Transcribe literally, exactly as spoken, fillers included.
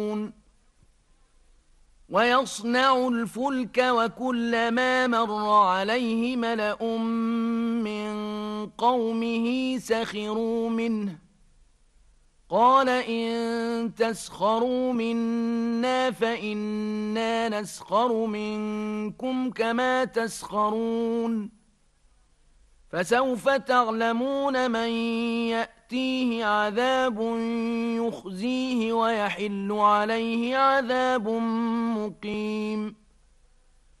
ويصنع الفلك وكلما مر عليه ملأ من قومه سخروا منه قال إن تسخروا منا فإنا نسخر منكم كما تسخرون فسوف تعلمون من يأتيه عذاب يخزيه ويحل عليه عذاب مقيم